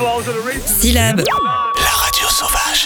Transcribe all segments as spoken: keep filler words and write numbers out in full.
Syllab. La radio sauvage.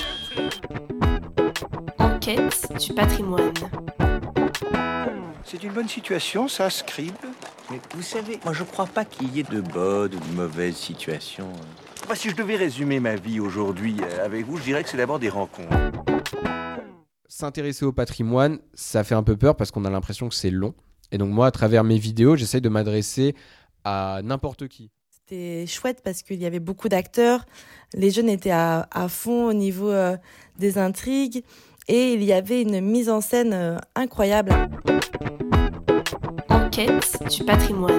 Enquête du patrimoine. C'est une bonne situation, ça, Scribe. Mais vous savez, moi je crois pas qu'il y ait de bonnes ou de mauvaises situations. Moi, si je devais résumer ma vie aujourd'hui avec vous, je dirais que c'est d'abord des rencontres. S'intéresser au patrimoine, ça fait un peu peur parce qu'on a l'impression que c'est long. Et donc moi, à travers mes vidéos, j'essaye de m'adresser à n'importe qui. C'était chouette parce qu'il y avait beaucoup d'acteurs. Les jeunes étaient à, à fond au niveau euh, des intrigues. Et il y avait une mise en scène euh, incroyable. Enquête du patrimoine.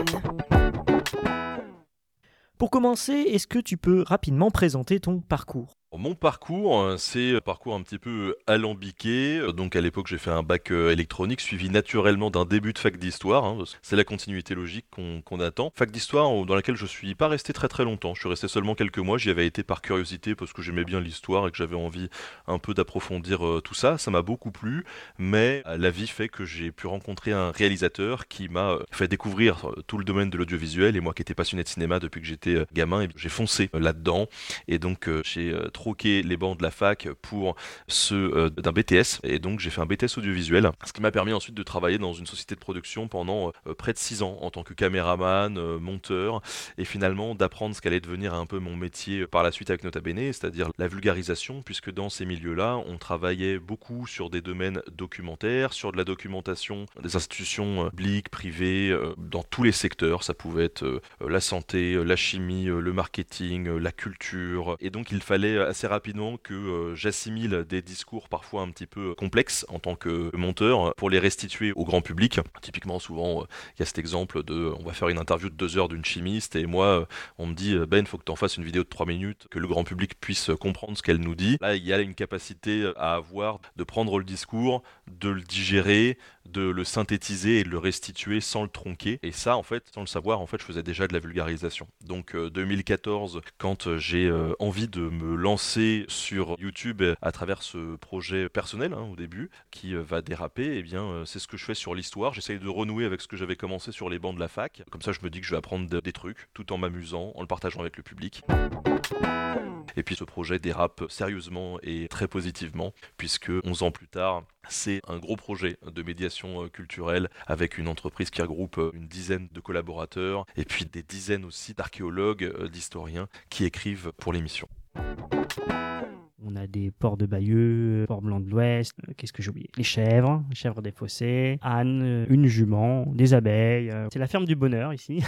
Pour commencer, est-ce que tu peux rapidement présenter ton parcours ? Mon parcours, c'est un parcours un petit peu alambiqué. Donc à l'époque, j'ai fait un bac électronique suivi naturellement d'un début de fac d'histoire. Hein, c'est la continuité logique qu'on, qu'on attend. Fac d'histoire dans laquelle je suis pas resté très très longtemps. Je suis resté seulement quelques mois. J'y avais été par curiosité parce que j'aimais bien l'histoire et que j'avais envie un peu d'approfondir euh, tout ça. Ça m'a beaucoup plu, mais euh, la vie fait que j'ai pu rencontrer un réalisateur qui m'a euh, fait découvrir euh, tout le domaine de l'audiovisuel. Et moi qui étais passionné de cinéma depuis que j'étais euh, gamin, et j'ai foncé euh, là-dedans. Et donc euh, j'ai euh, troqué les bancs de la fac pour ceux euh, d'un B T S, et donc j'ai fait un B T S audiovisuel, ce qui m'a permis ensuite de travailler dans une société de production pendant euh, près de six ans en tant que caméraman, euh, monteur, et finalement d'apprendre ce qu'allait devenir un peu mon métier par la suite avec Nota Bene, c'est-à-dire la vulgarisation, puisque dans ces milieux-là, on travaillait beaucoup sur des domaines documentaires, sur de la documentation des institutions euh, publiques, privées, euh, dans tous les secteurs. Ça pouvait être euh, la santé, euh, la chimie, euh, le marketing, euh, la culture, et donc il fallait assez rapidement que euh, j'assimile des discours parfois un petit peu complexes en tant que monteur pour les restituer au grand public. Typiquement, souvent, il euh, y a cet exemple de on va faire une interview de deux heures d'une chimiste et moi, euh, on me dit Ben, il faut que tu en fasses une vidéo de trois minutes, que le grand public puisse comprendre ce qu'elle nous dit. Là, il y a une capacité à avoir de prendre le discours, de le digérer, de le synthétiser et de le restituer sans le tronquer. Et ça, en fait, sans le savoir, en fait, je faisais déjà de la vulgarisation. Donc, euh, deux mille quatorze, quand euh, j'ai euh, envie de me lancer sur YouTube à travers ce projet personnel, hein, au début, qui euh, va déraper, eh bien, euh, c'est ce que je fais sur l'histoire. J'essaye de renouer avec ce que j'avais commencé sur les bancs de la fac. Comme ça, je me dis que je vais apprendre de, des trucs, tout en m'amusant, en le partageant avec le public. Et puis ce projet dérape sérieusement et très positivement, puisque onze ans plus tard, c'est un gros projet de médiation culturelle avec une entreprise qui regroupe une dizaine de collaborateurs et puis des dizaines aussi d'archéologues, d'historiens qui écrivent pour l'émission. On a des porcs de Bayeux, porcs blancs de l'Ouest, euh, qu'est-ce que j'ai oublié ? Les chèvres, les chèvres des fossés, Anne, euh, une jument, des abeilles. Euh, c'est la ferme du bonheur ici.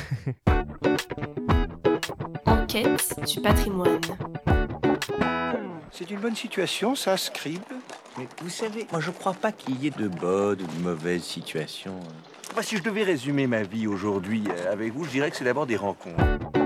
Enquête du patrimoine. C'est une bonne situation, ça, Scribe. Mais vous savez, moi je crois pas qu'il y ait de bonnes ou de mauvaises situations. Moi, si je devais résumer ma vie aujourd'hui avec vous, je dirais que c'est d'abord des rencontres.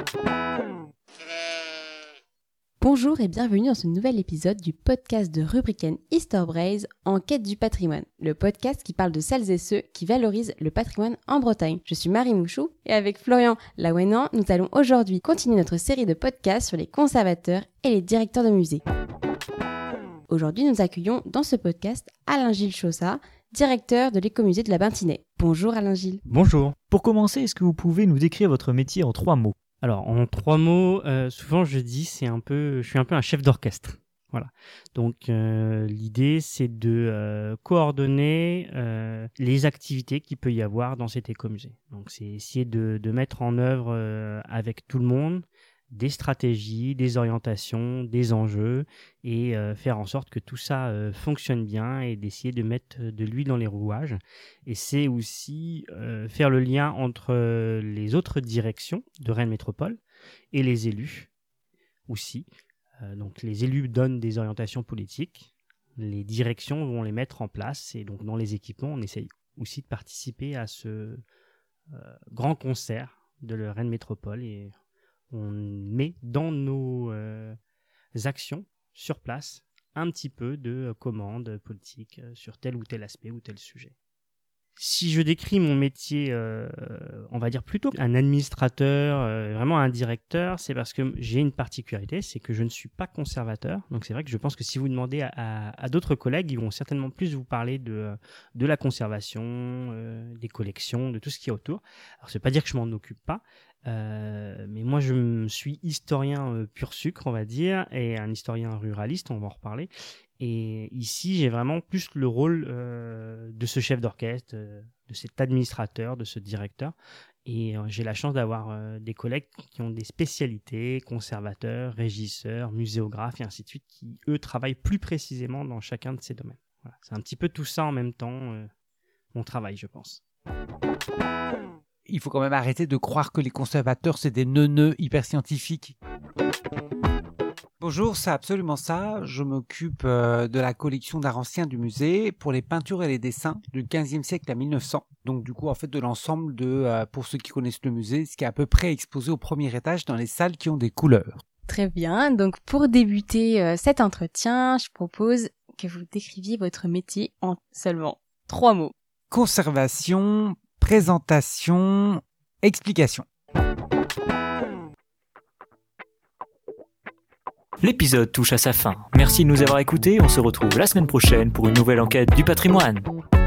Bonjour et bienvenue dans ce nouvel épisode du podcast de Rubricaine Histoire Braise, Enquête du patrimoine, le podcast qui parle de celles et ceux qui valorisent le patrimoine en Bretagne. Je suis Marie Mouchou et avec Florian Laouenan, nous allons aujourd'hui continuer notre série de podcasts sur les conservateurs et les directeurs de musées. Aujourd'hui, nous accueillons dans ce podcast Alain-Gilles Chaussat, directeur de l'écomusée de la Bintinais. Bonjour Alain-Gilles. Bonjour. Pour commencer, est-ce que vous pouvez nous décrire votre métier en trois mots ? Alors, en trois mots, euh, souvent je dis c'est un peu, je suis un peu un chef d'orchestre. Voilà. Donc, euh, l'idée c'est de euh, coordonner euh, les activités qu'il peut y avoir dans cet écomusée. Donc, c'est essayer de, de mettre en œuvre euh, avec tout le monde des stratégies, des orientations, des enjeux et euh, faire en sorte que tout ça euh, fonctionne bien et d'essayer de mettre de l'huile dans les rouages. Et c'est aussi euh, faire le lien entre euh, les autres directions de Rennes Métropole et les élus aussi. Euh, donc les élus donnent des orientations politiques, les directions vont les mettre en place et donc dans les équipements, on essaye aussi de participer à ce euh, grand concert de la Rennes Métropole et on met dans nos euh, actions sur place un petit peu de euh, commande politique euh, sur tel ou tel aspect ou tel sujet. Si je décris mon métier, euh, on va dire plutôt un administrateur, euh, vraiment un directeur, c'est parce que j'ai une particularité, c'est que je ne suis pas conservateur. Donc c'est vrai que je pense que si vous demandez à, à, à d'autres collègues, ils vont certainement plus vous parler de, de la conservation, euh, des collections, de tout ce qui est autour. Alors ça ne veut pas dire que je m'en occupe pas, Euh, mais moi, je me suis historien euh, pur sucre, on va dire, et un historien ruraliste, on va en reparler. Et ici, j'ai vraiment plus le rôle euh, de ce chef d'orchestre, euh, de cet administrateur, de ce directeur. Et euh, j'ai la chance d'avoir euh, des collègues qui ont des spécialités, conservateurs, régisseurs, muséographes et ainsi de suite, qui, eux, travaillent plus précisément dans chacun de ces domaines. Voilà. C'est un petit peu tout ça en même temps, euh, mon travail, je pense. Il faut quand même arrêter de croire que les conservateurs, c'est des neuneux hyper scientifiques. Bonjour, c'est absolument ça. Je m'occupe euh, de la collection d'art ancien du musée pour les peintures et les dessins du quinzième siècle à mille neuf cents. Donc du coup, en fait, de l'ensemble de, euh, pour ceux qui connaissent le musée, ce qui est à peu près exposé au premier étage dans les salles qui ont des couleurs. Très bien. Donc pour débuter euh, cet entretien, je propose que vous décriviez votre métier en seulement trois mots. Conservation, présentation, explication. L'épisode touche à sa fin. Merci de nous avoir écoutés. On se retrouve la semaine prochaine pour une nouvelle enquête du patrimoine.